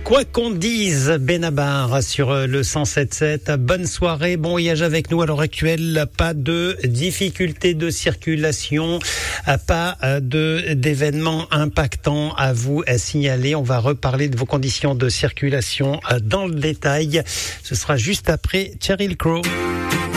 Quoi qu'on dise, Benabar sur le 107.7. Bonne soirée, bon voyage avec nous à l'heure actuelle. Pas de difficultés de circulation, pas d'événements impactants à vous signaler. On va reparler de vos conditions de circulation dans le détail. Ce sera juste après Sheryl Crow.